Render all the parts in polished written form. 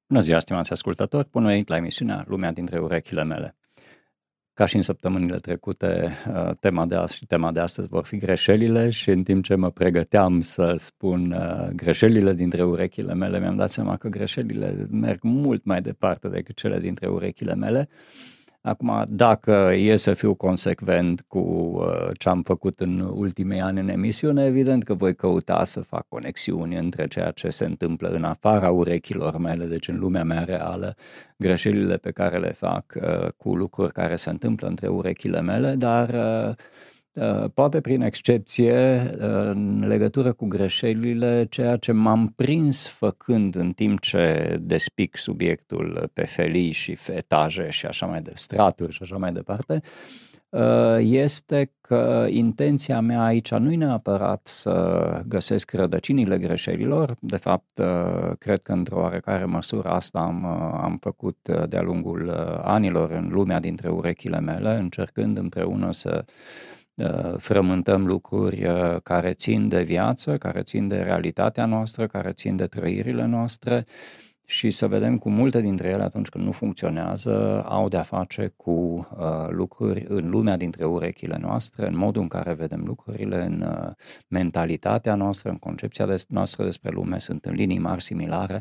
Bună ziua, stimați ascultători! Bun venit la emisiunea Lumea dintre urechile mele. Ca și în săptămânile trecute, tema de azi și tema de astăzi vor fi greșelile și în timp ce mă pregăteam să spun greșelile dintre urechile mele, mi-am dat seama că greșelile merg mult mai departe decât cele dintre urechile mele. Acum, dacă e să fiu consecvent cu ce am făcut în ultimii ani în emisiune, evident că voi căuta să fac conexiuni între ceea ce se întâmplă în afara urechilor mele, deci în lumea mea reală, greșelile pe care le fac cu lucruri care se întâmplă între urechile mele, dar poate prin excepție, în legătură cu greșelile, ceea ce m-am prins făcând în timp ce despic subiectul pe felii și etaje și așa mai departe, straturi și așa mai departe, este că intenția mea aici nu e neapărat să găsesc rădăcinile greșelilor. De fapt, cred că într-o oarecare măsură asta am făcut de-a lungul anilor în lumea dintre urechile mele, încercând împreună să frământăm lucruri care țin de viață, care țin de realitatea noastră, care țin de trăirile noastre și să vedem cum multe dintre ele, atunci când nu funcționează, au de-a face cu lucruri în lumea dintre urechile noastre, în modul în care vedem lucrurile, în mentalitatea noastră, în concepția noastră despre lume, sunt în linii mari similare.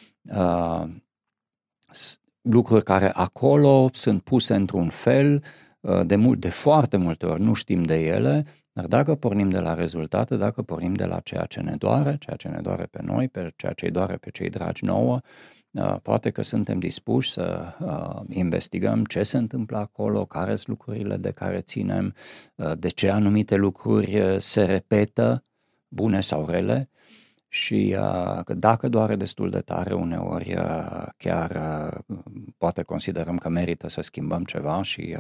Lucruri care acolo sunt puse într-un fel, de foarte multe ori nu știm de ele, dar dacă pornim de la rezultate, dacă pornim de la ceea ce ne doare pe noi, pe ceea ce îi doare pe cei dragi nouă, poate că suntem dispuși să investigăm ce se întâmplă acolo, care sunt lucrurile de care ținem, de ce anumite lucruri se repetă, bune sau rele, și că dacă doare destul de tare, uneori chiar poate considerăm că merită să schimbăm ceva și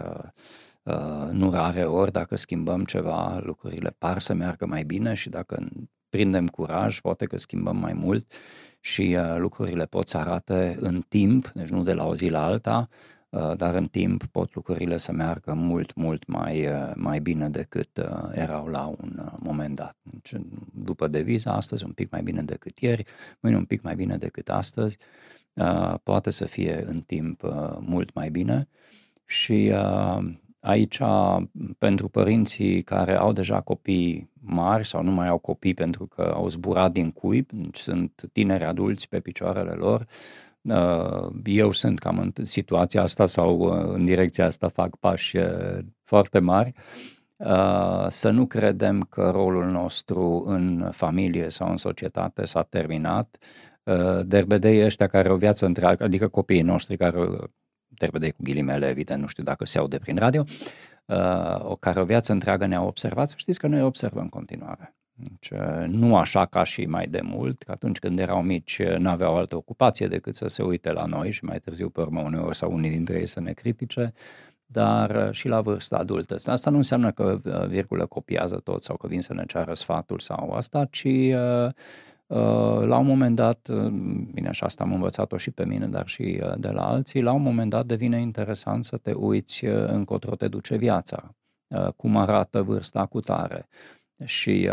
nu rare ori dacă schimbăm ceva, lucrurile par să meargă mai bine și dacă prindem curaj, poate că schimbăm mai mult și lucrurile pot să arate în timp, deci nu de la o zi la alta, dar în timp pot lucrurile să meargă mult, mult mai bine decât erau la un moment dat. Deci, după deviza, astăzi un pic mai bine decât ieri, mâine un pic mai bine decât astăzi, poate să fie în timp mult mai bine și aici, pentru părinții care au deja copii mari sau nu mai au copii pentru că au zburat din cuib, sunt tineri adulți pe picioarele lor, eu sunt cam în situația asta sau în direcția asta fac pași foarte mari, să nu credem că rolul nostru în familie sau în societate s-a terminat. Derbedei ăștia care au o viață întreagă, adică copiii noștri care, derbedei cu ghilimele, evident, nu știu dacă se aude prin radio, care o viață întreagă ne-au observat, să știți că noi observăm în continuare. Deci, nu așa ca și mai de mult, că atunci când erau mici n-aveau altă ocupație decât să se uite la noi și mai târziu pe urmă uneori sau unii dintre ei să ne critique, dar și la vârsta adultă. Asta nu înseamnă că virgulă copiază tot sau că vin să ne ceară sfatul sau asta, ci la un moment dat, bine, și asta am învățat-o și pe mine, dar și de la alții, la un moment dat devine interesant să te uiți încotro te duce viața, cum arată vârsta cu tare. Și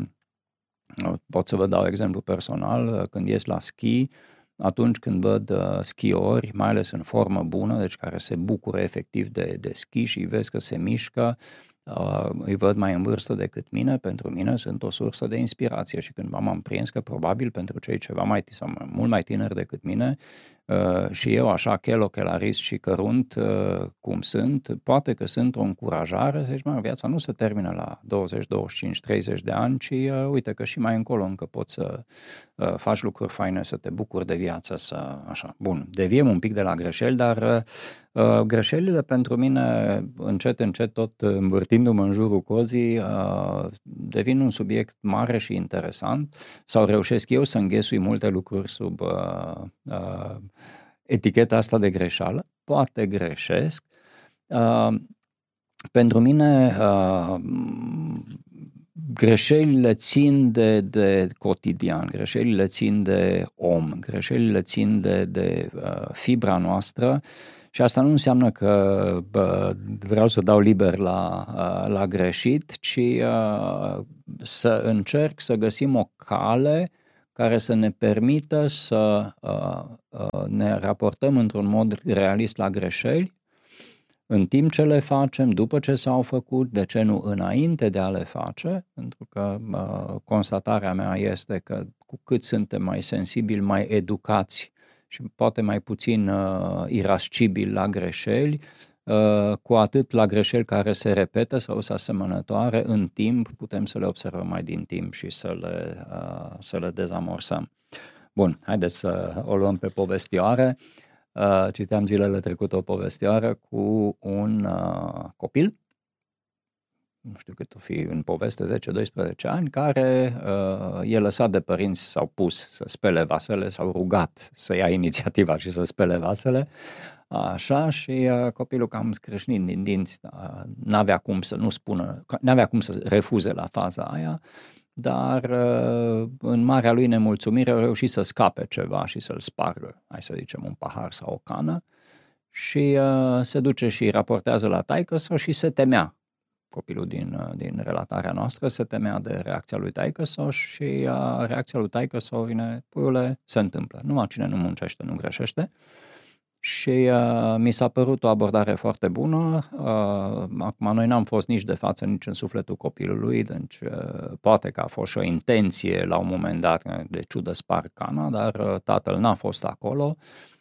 pot să vă dau exemplu personal, când ies la schi, atunci când văd schiori, mai ales în formă bună, deci care se bucură efectiv de schi și vezi că se mișcă, îi văd mai în vârstă decât mine, pentru mine sunt o sursă de inspirație și cândva m-am prins că probabil pentru cei ceva mai sau mult mai tineri decât mine și eu așa chelarist și cărunt cum sunt, poate că sunt o încurajare, deci viața nu se termină la 20, 25, 30 de ani, ci uite că și mai încolo încă poți să faci lucruri faine, să te bucuri de viață, să așa. Bun, deviem un pic de la greșeli, dar greșelile pentru mine, încet, tot învârtindu-mă în jurul cozii, devin un subiect mare și interesant, sau reușesc eu să înghesui multe lucruri sub eticheta asta de greșeală, poate greșesc. Pentru mine greșelile țin de cotidian, greșelile țin de om, greșelile țin de fibra noastră și asta nu înseamnă că vreau să dau liber la greșit, ci să încerc să găsim o cale care să ne permită să ne raportăm într-un mod realist la greșeli, în timp ce le facem, după ce s-au făcut, de ce nu înainte de a le face, pentru că constatarea mea este că cu cât suntem mai sensibili, mai educați și poate mai puțin irascibili la greșeli, cu atât la greșeli care se repetă sau sunt asemănătoare, în timp putem să le observăm mai din timp și să le dezamorsăm. Bun, haideți să o luăm pe povestioare. Citeam zilele trecute o povestioară cu un copil, nu știu cât o fi în poveste, 10-12 ani, care e lăsat de părinți, s-au pus să spele vasele, s-au rugat să ia inițiativa și să spele vasele, așa, și copilul cam scrâșnind din dinți, n-avea cum să nu spună, n-avea cum să refuze la faza aia, dar în marea lui nemulțumire a reușit să scape ceva și să-l spargă, hai să zicem un pahar sau o cană, și se duce și raportează la taică-so și se temea. Copilul din relatarea noastră se temea de reacția lui taică-so și reacția lui taică-so vine, puiule, se întâmplă. Numai cine nu muncește, nu greșește. Și mi s-a părut o abordare foarte bună. Acum, noi n-am fost nici de față, nici în sufletul copilului, deci poate că a fost și o intenție la un moment dat, de ciudă spar cana, dar tatăl n-a fost acolo.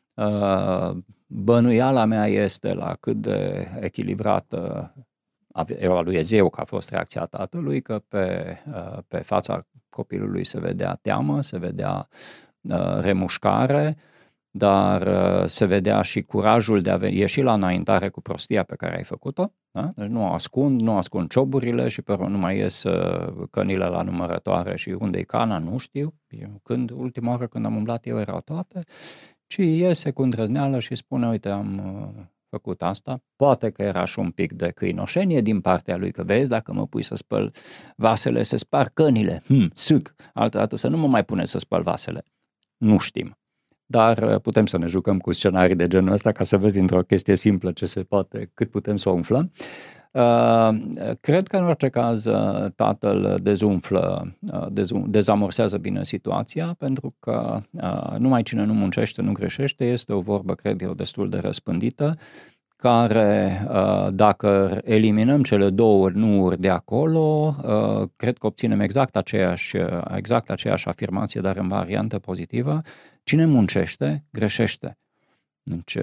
Bănuiala mea este la cât de echilibrată evaluez eu că a fost reacția tatălui, că pe fața copilului se vedea teamă, se vedea remușcare, dar se vedea și curajul de a ieși la înaintare cu prostia pe care ai făcut-o. Da? Deci nu ascund cioburile și pe urmă nu mai ies cănile la numărătoare și unde-i cana, nu știu. Ultima oară când am umblat eu erau toate, ci iese cu îndrăzneală și spune, uite, am făcut asta. Poate că era și un pic de câinoșenie din partea lui, că vezi, dacă mă pui să spăl vasele, se spar cănile. Suc. Altădată să nu mă mai pune să spăl vasele. Nu știm. Dar putem să ne jucăm cu scenarii de genul ăsta ca să vezi dintr-o chestie simplă ce se poate, cât putem să o umflăm. Cred că în orice caz tatăl dezamorsează bine situația, pentru că numai cine nu muncește nu greșește, este o vorbă, cred eu, destul de răspândită, care, dacă eliminăm cele două nu-uri de acolo, cred că obținem exact aceeași afirmație, dar în variantă pozitivă. Cine muncește, greșește. Deci,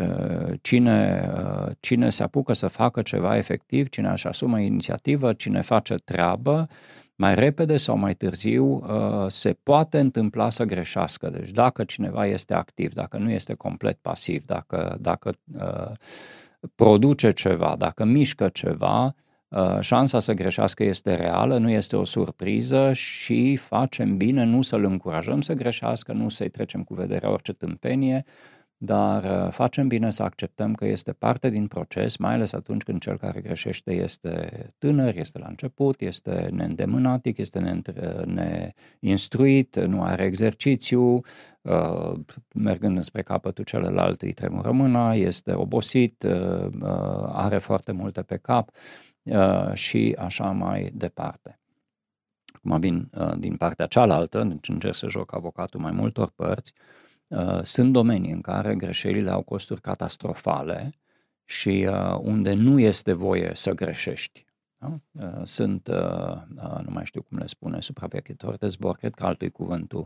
cine se apucă să facă ceva efectiv, cine își asumă inițiativă, cine face treabă, mai repede sau mai târziu se poate întâmpla să greșească. Deci dacă cineva este activ, dacă nu este complet pasiv, dacă produce ceva, dacă mișcă ceva, șansa să greșească este reală, nu este o surpriză și facem bine nu să-l încurajăm să greșească, nu să-i trecem cu vederea orice tâmpenie, dar facem bine să acceptăm că este parte din proces, mai ales atunci când cel care greșește este tânăr, este la început, este neîndemânatic, este neinstruit, nu are exercițiu, mergând spre capătul celălalt îi tremură mâna, este obosit, are foarte multe pe cap și așa mai departe. Acum vin din partea cealaltă, deci încerc să joc avocatul mai multor părți. Sunt domenii în care greșelile au costuri catastrofale și unde nu este voie să greșești. Da? Sunt, nu mai știu cum le spune, supraveghetori de zbor, cred că altul-i cuvântul,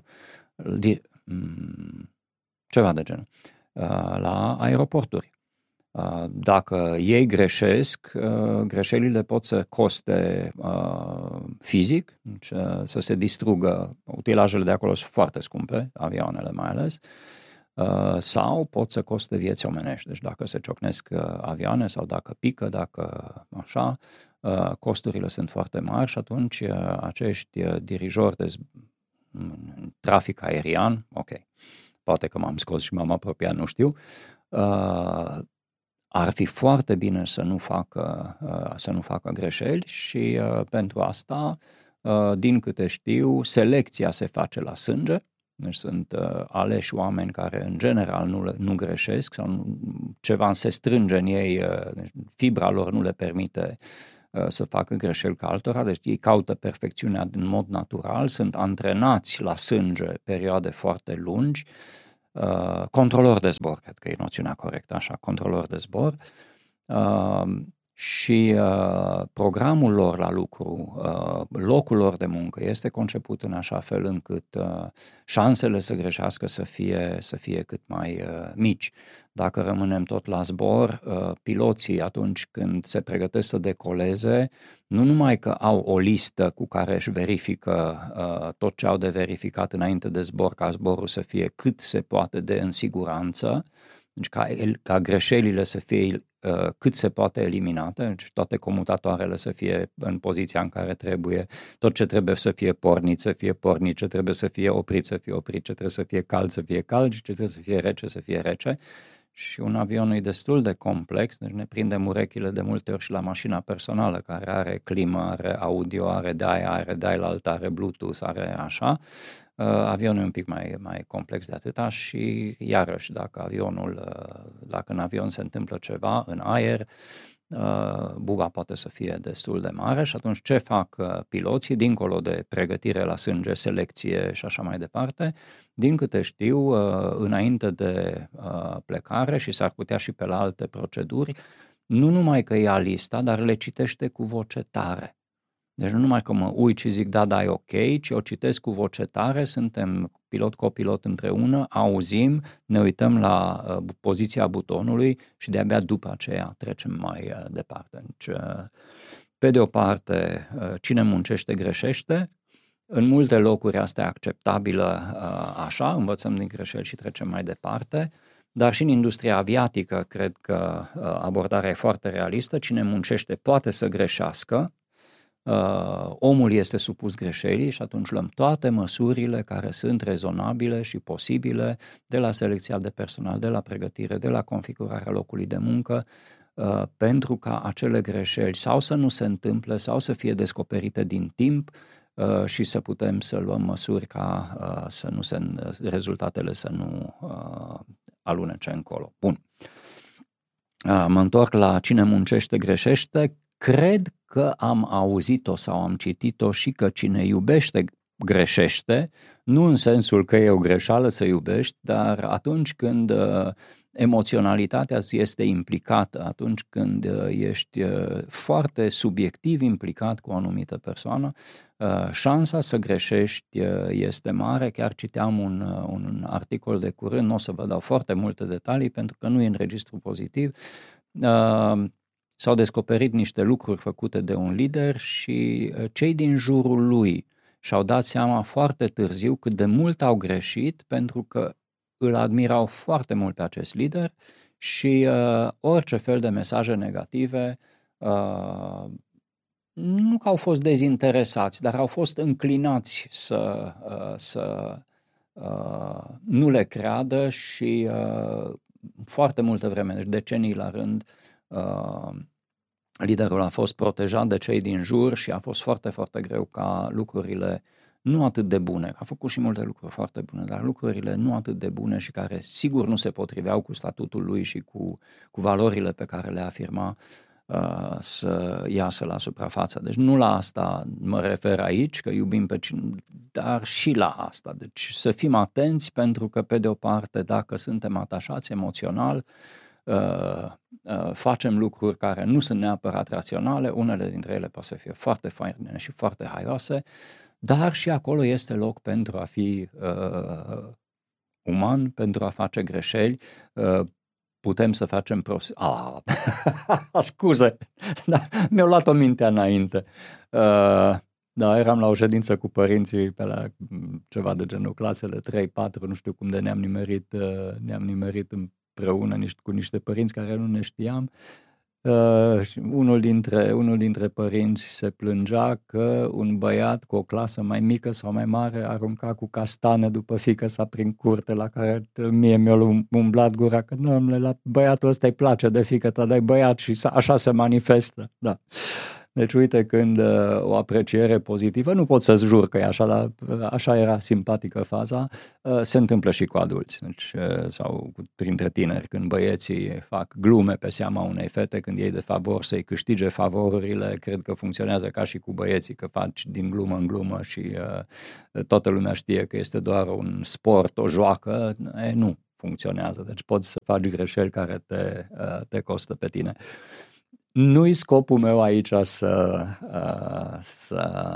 ceva de genul, la aeroporturi. Dacă ei greșesc, greșelile pot să coste fizic, deci să se distrugă, utilajele de acolo sunt foarte scumpe, avioanele mai ales, sau pot să coste vieți omenești. Deci dacă se ciocnesc avioane sau dacă pică, dacă așa, costurile sunt foarte mari și atunci acești dirijori de trafic aerian, ok, poate că m-am scos și m-am apropiat, nu știu, ar fi foarte bine să nu facă greșeli și pentru asta, din câte știu, selecția se face la sânge, deci sunt aleși oameni care în general nu greșesc sau ceva se strânge în ei, deci fibra lor nu le permite să facă greșeli ca altora, deci ei caută perfecțiunea în mod natural, sunt antrenați la sânge perioade foarte lungi, controlor de zbor, cred că e noțiunea corectă, așa, controlor de zbor, și programul lor la lucru, locul lor de muncă este conceput în așa fel încât șansele să greșească să fie cât mai mici. Dacă rămânem tot la zbor, piloții atunci când se pregătesc să decoleze, nu numai că au o listă cu care își verifică tot ce au de verificat înainte de zbor, ca zborul să fie cât se poate de în siguranță, deci ca greșelile să fie cât se poate eliminate, deci toate comutatoarele să fie în poziția în care trebuie, tot ce trebuie să fie pornit, ce trebuie să fie oprit, ce trebuie să fie cald, și ce trebuie să fie rece, să fie rece. Și un avion e destul de complex, deci ne prindem urechile de multe ori și la mașina personală, care are climă, are audio, are dial-alt, are Bluetooth, are așa. Avionul e un pic mai complex de atâta și iarăși dacă în avion se întâmplă ceva în aer, buba poate să fie destul de mare și atunci ce fac piloții, dincolo de pregătire la sânge, selecție și așa mai departe, din câte știu, înainte de plecare și s-ar putea și pe la alte proceduri, nu numai că ia lista, dar le citește cu voce tare. Deci nu numai că mă uit și zic da, e ok, ci o citesc cu voce tare, suntem pilot-copilot împreună, auzim, ne uităm la poziția butonului și de-abia după aceea trecem mai departe. Deci, pe de o parte, cine muncește greșește, în multe locuri asta e acceptabilă așa, învățăm din greșeli și trecem mai departe, dar și în industria aviatică cred că abordarea e foarte realistă, cine muncește poate să greșească, omul este supus greșelii și atunci luăm toate măsurile care sunt rezonabile și posibile, de la selecția de personal, de la pregătire, de la configurarea locului de muncă, pentru ca acele greșeli sau să nu se întâmple sau să fie descoperite din timp și să putem să luăm măsuri ca rezultatele să nu alunece încolo. Bun. Mă întorc la cine muncește greșește. Cred că am auzit-o sau am citit-o și că cine iubește greșește, nu în sensul că e o greșeală să iubești, dar atunci când emoționalitatea este implicată, atunci când ești foarte subiectiv implicat cu o anumită persoană, șansa să greșești este mare. Chiar citeam un articol de curând, nu o să vă dau foarte multe detalii pentru că nu e în registru pozitiv. S-au descoperit niște lucruri făcute de un lider și cei din jurul lui și-au dat seama foarte târziu cât de mult au greșit pentru că îl admirau foarte mult pe acest lider și orice fel de mesaje negative, nu că au fost dezinteresați, dar au fost înclinați să nu le creadă și foarte multă vreme, deci decenii la rând, liderul a fost protejat de cei din jur și a fost foarte, foarte greu ca lucrurile nu atât de bune, a făcut și multe lucruri foarte bune, dar lucrurile nu atât de bune și care sigur nu se potriveau cu statutul lui și cu valorile pe care le afirma, să iasă la suprafață. Deci nu la asta mă refer aici, că iubim pe cine, dar și la asta. Deci să fim atenți pentru că, pe de o parte, dacă suntem atașați emoțional, facem lucruri care nu sunt neapărat raționale, unele dintre ele pot să fie foarte faine și foarte haioase, dar și acolo este loc pentru a fi uman, pentru a face greșeli, putem să facem scuze, da, mi-au luat-o mintea înainte. Da, eram la o ședință cu părinții pe la ceva de genul clasele 3-4, nu știu cum de ne-am nimerit împreună cu niște părinți care nu ne știam. Unul dintre părinți se plângea că un băiat cu o clasă mai mică sau mai mare arunca cu castane după fiică-sa prin curte, la care mie mi-a umblat gura că la băiatul ăsta îi place de fiică ta, dar e băiat și așa se manifestă. Da. Deci uite, când o apreciere pozitivă, nu pot să-ți jur că e așa, dar așa era simpatică faza, se întâmplă și cu adulți, deci, sau printre tineri, când băieții fac glume pe seama unei fete, când ei de fapt vor să-i câștige favorurile, cred că funcționează ca și cu băieții, că faci din glumă în glumă și toată lumea știe că este doar un sport, o joacă, nu funcționează, deci poți să faci greșeli care te costă pe tine. Nu-i scopul meu aici să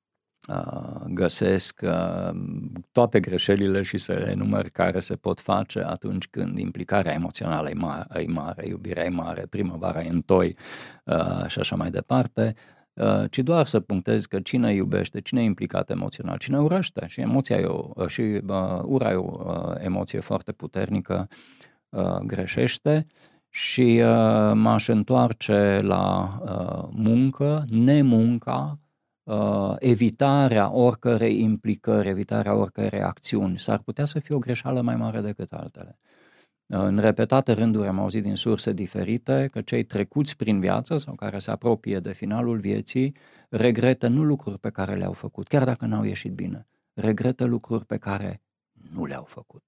găsesc toate greșelile și să le enumăr care se pot face atunci când implicarea emoțională e mare, iubirea e mare, primăvara e în toi și așa mai departe, ci doar să punctez că cine iubește, cine e implicat emoțional, cine urăște, și ura e o emoție foarte puternică, greșește. Și m-aș întoarce la muncă, nemunca, evitarea oricărei implicări, evitarea oricărei acțiuni. S-ar putea să fie o greșeală mai mare decât altele. În repetate rânduri am auzit din surse diferite că cei trecuți prin viață sau care se apropie de finalul vieții regretă nu lucruri pe care le-au făcut, chiar dacă n-au ieșit bine, regretă lucruri pe care nu le-au făcut.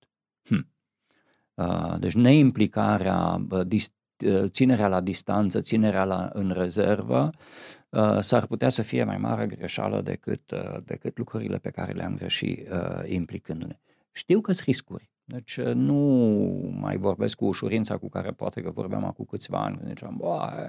Deci neimplicarea, ținerea la distanță, ținerea în rezervă, s-ar putea să fie mai mare greșeală decât lucrurile pe care le-am greșit implicându-ne. Știu că sunt riscuri, deci nu mai vorbesc cu ușurința cu care poate că vorbeam acum câțiva ani, când ziceam,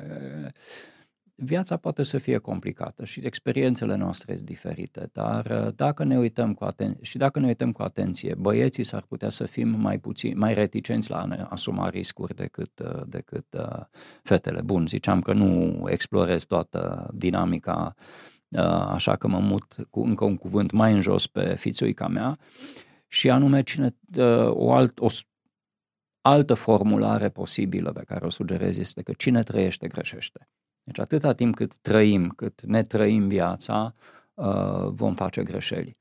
viața poate să fie complicată și experiențele noastre sunt diferite, dar dacă ne uităm cu atenție, băieții s-ar putea să fim mai reticenți la a ne asuma riscuri decât fetele. Bun, ziceam că nu explorez toată dinamica, așa că mă mut cu încă un cuvânt mai în jos pe fițuica mea, și anume o altă formulare posibilă pe care o sugerez este că cine trăiește greșește. Deci atâta timp cât trăim, cât ne trăim viața, vom face greșeli.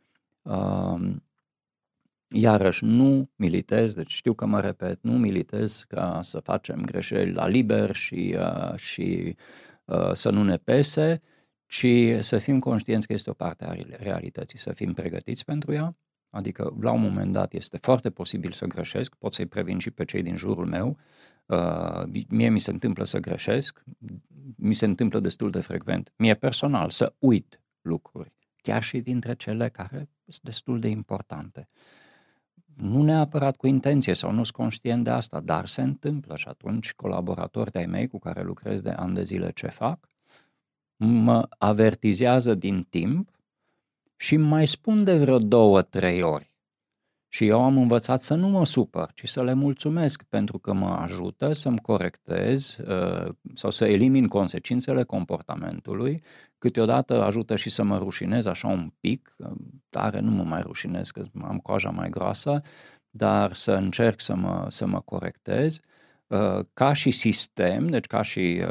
Iarăși nu militez, deci știu că mă repet, nu militez ca să facem greșeli la liber și să nu ne pese, ci să fim conștienți că este o parte a realității, să fim pregătiți pentru ea. Adică la un moment dat este foarte posibil să greșesc, pot să-i previn și pe cei din jurul meu. Mie mi se întâmplă să greșesc, mi se întâmplă destul de frecvent, mie personal, să uit lucruri, chiar și dintre cele care sunt destul de importante. Nu neapărat cu intenție sau nu sunt conștient de asta, dar se întâmplă și atunci colaboratori de-ai mei cu care lucrez de ani de zile ce fac, mă avertizează din timp și mai spun de vreo 2-3 ori. Și eu am învățat să nu mă supăr, ci să le mulțumesc pentru că mă ajută să-mi corectez sau să elimin consecințele comportamentului. Câteodată ajută și să mă rușinez așa un pic, tare nu mă mai rușinez că am coaja mai groasă, dar să încerc să mă corectez. Ca și sistem, deci ca și,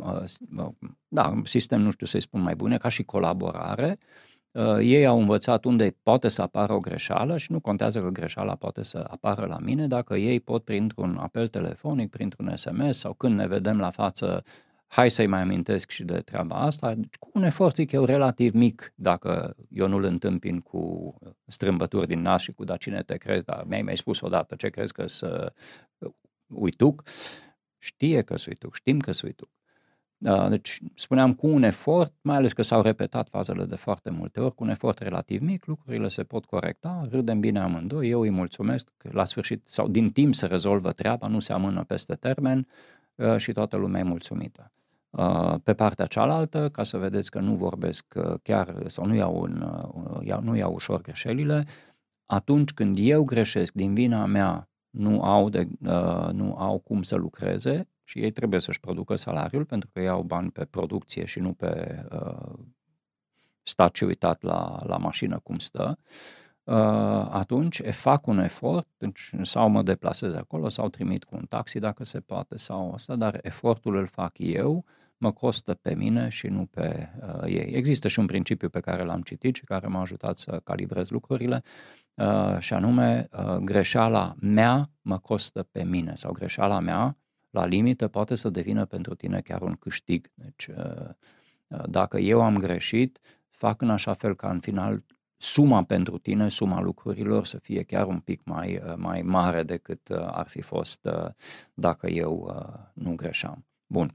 sistem nu știu să-i spun mai bune, ca și colaborare, ei au învățat unde poate să apară o greșeală și nu contează că greșeala poate să apară la mine, dacă ei pot printr-un apel telefonic, printr-un SMS sau când ne vedem la față, hai să-i mai amintesc și de treaba asta, deci cu un efort, zic eu, relativ mic, dacă eu nu-l întâmpin cu strâmbături din nas și cu da cine te crezi, dar mi-ai spus odată ce crezi că să uituc, știe că uituc, știm că uituc. Deci, spuneam, cu un efort, mai ales că s-au repetat fazele de foarte multe ori, cu un efort relativ mic, lucrurile se pot corecta, râdem bine amândoi, eu îi mulțumesc, la sfârșit sau din timp se rezolvă treaba, nu se amână peste termen și toată lumea e mulțumită. Pe partea cealaltă, ca să vedeți că nu vorbesc chiar sau nu iau ușor greșelile, atunci când eu greșesc din vina mea, nu au cum să lucreze, și ei trebuie să-și producă salariul pentru că iau bani pe producție și nu pe stat și uitat la mașină cum stă, atunci fac un efort, deci, sau mă deplasez acolo sau trimit cu un taxi dacă se poate sau asta, dar efortul îl fac eu, mă costă pe mine și nu pe ei. Există și un principiu pe care l-am citit și care m-a ajutat să calibrez lucrurile, și anume greșeala mea mă costă pe mine sau greșeala mea la limită poate să devină pentru tine chiar un câștig. Deci Dacă eu am greșit, fac în așa fel ca în final suma pentru tine, suma lucrurilor să fie chiar un pic mai mare decât ar fi fost dacă eu nu greșeam. Bun.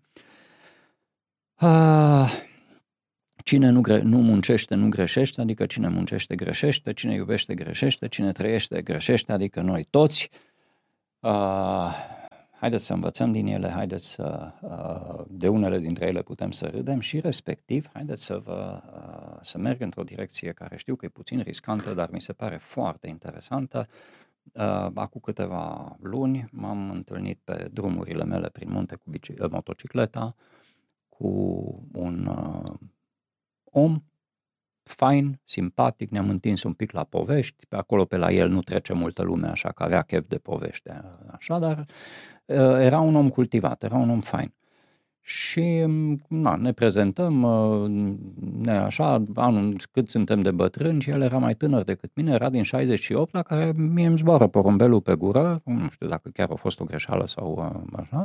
Cine nu muncește, nu greșește, adică cine muncește, greșește, cine iubește, greșește, cine trăiește, greșește, adică noi toți. Haideți să învățăm din ele, haideți de unele dintre ele putem să râdem și respectiv, haideți să merg într-o direcție care știu că e puțin riscantă, dar mi se pare foarte interesantă. Acum câteva luni m-am întâlnit pe drumurile mele prin munte cu motocicleta cu un om fain, simpatic, ne-am întins un pic la povești, pe acolo pe la el nu trece multă lume, așa că avea chef de povește, așa, dar era un om cultivat, era un om fain. Și ne prezentăm, așa, anul cât suntem de bătrâni și el era mai tânăr decât mine, era din 68, la care mie îmi zboară porumbelul pe gură, nu știu dacă chiar a fost o greșeală sau așa,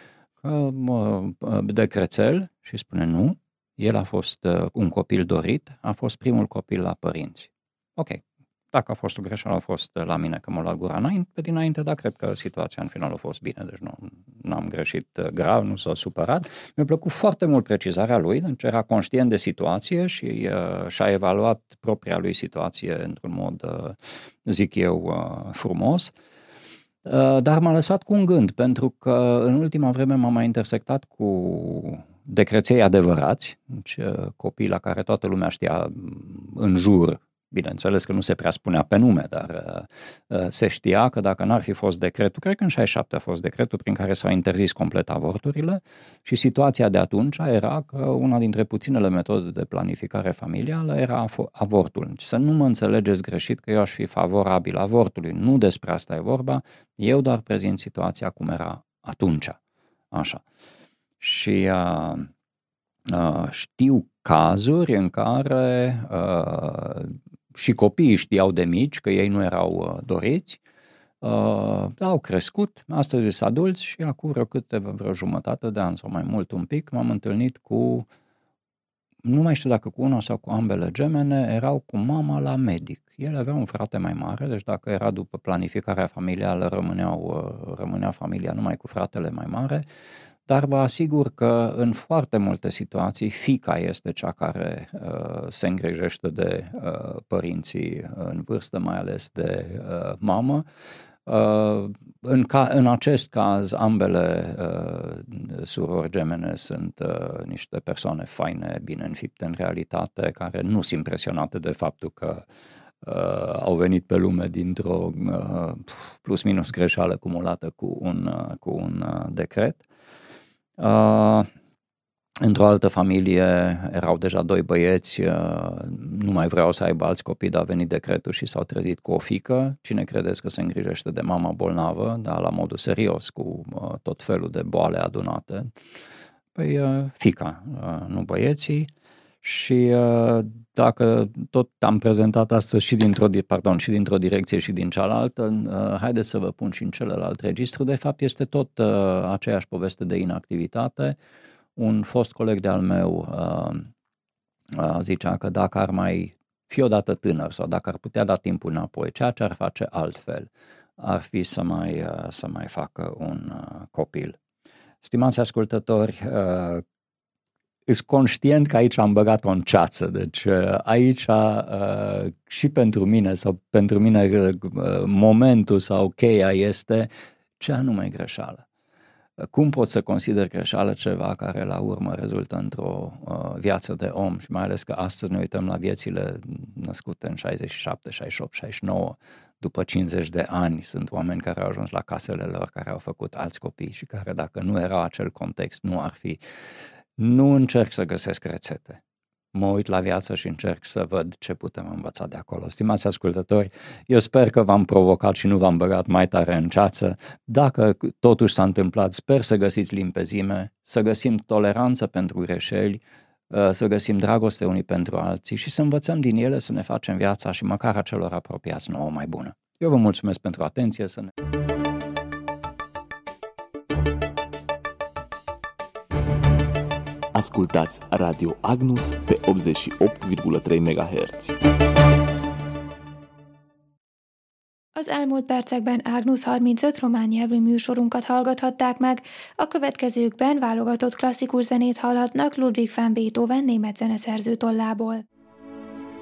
de crețel și spune nu. El a fost un copil dorit, a fost primul copil la părinți. Ok, dacă a fost o greșeală, a fost la mine că m-a luat gura dinainte, dar cred că situația în final a fost bine, deci nu am greșit grav, nu s-a supărat. Mi-a plăcut foarte mult precizarea lui, deci era conștient de situație și și-a evaluat propria lui situație într-un mod, zic eu, frumos. Dar m-a lăsat cu un gând, pentru că în ultima vreme m-am mai intersectat cu decreței adevărați, deci copii la care toată lumea știa în jur, bineînțeles că nu se prea spunea pe nume, dar se știa că dacă n-ar fi fost decretul, cred că în 67 a fost decretul prin care s-au interzis complet avorturile și situația de atunci era că una dintre puținele metode de planificare familială era avortul. Deci să nu mă înțelegeți greșit că eu aș fi favorabil avortului, nu despre asta e vorba, eu doar prezint situația cum era atunci, așa. Și știu cazuri în care și copiii știau de mici că ei nu erau doriți, au crescut, astăzi sunt adulți și acum vreo jumătate de an sau mai mult un pic m-am întâlnit cu, nu mai știu dacă cu una sau cu ambele gemene, erau cu mama la medic. El avea un frate mai mare, deci dacă era după planificarea familială rămânea familia numai cu fratele mai mare. Dar vă asigur că în foarte multe situații fiica este cea care se îngrijește de părinții în vârstă, mai ales de mamă. În acest caz, ambele surori gemene sunt niște persoane faine, bine înfipte în realitate, care nu sunt impresionate de faptul că au venit pe lume dintr-o plus-minus greșeală cumulată cu un decret. Într-o altă familie erau deja 2 băieți, nu mai vreau să aibă alți copii, dar a venit decretul și s-au trezit cu o fiică. Cine credeți că se îngrijește de mama bolnavă, dar la modul serios, cu tot felul de boale adunate? Păi fiica, nu băieții. Și dacă tot am prezentat astăzi și dintr-o direcție și din cealaltă, haideți să vă pun și în celălalt registru. De fapt, este tot aceeași poveste de inactivitate. Un fost coleg de-al meu zicea că dacă ar mai fi odată tânăr sau dacă ar putea da timpul înapoi, ceea ce ar face altfel ar fi să mai facă un copil. Stimați ascultători, sunt conștient că aici am băgat-o în ceață, deci aici și pentru mine sau pentru mine momentul sau cheia este ce anume greșeală. Cum pot să consider greșeală ceva care la urmă rezultă într-o viață de om și mai ales că astăzi ne uităm la viețile născute în 67, 68, 69, după 50 de ani sunt oameni care au ajuns la casele lor, care au făcut alți copii și care dacă nu era acel context nu ar fi. Nu încerc să găsesc rețete. Mă uit la viață și încerc să văd ce putem învăța de acolo. Stimați ascultători, eu sper că v-am provocat și nu v-am băgat mai tare în ceață. Dacă totuși s-a întâmplat, sper să găsiți limpezime, să găsim toleranță pentru greșeli, să găsim dragoste unii pentru alții și să învățăm din ele să ne facem viața și măcar acelor apropiați nouă mai bună. Eu vă mulțumesc pentru atenție. Ascultați Radio Agnus pe 88,3 MHz. Az elmúlt percekben Agnus 35 román nyelvű műsorunkat hallgathatták meg, a következőkben válogatott klasszikus zenét hallhatnak Ludwig van Beethoven német zeneszerző tollából.